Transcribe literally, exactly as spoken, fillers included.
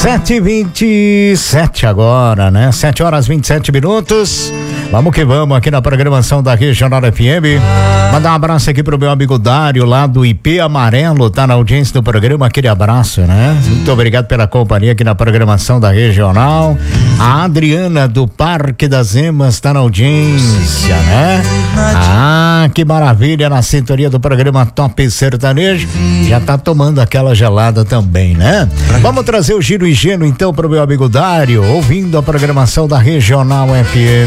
sete e vinte e sete agora, né? sete horas e vinte e sete minutos. Vamos que vamos aqui na programação da Regional F M. Mandar um abraço aqui pro meu amigo Dário lá do I P Amarelo, tá na audiência do programa, aquele abraço, né? Muito obrigado pela companhia aqui na programação da Regional. A Adriana do Parque das Emas tá na audiência, né? Ah, que maravilha, na sintonia do programa Top Sertanejo. Já tá tomando aquela gelada também, né? Vamos trazer o Giro e Geno então pro meu amigo Dário, ouvindo a programação da Regional F M.